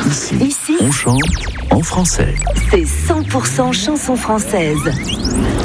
Ici, on chante en français. c'est 100% chanson française.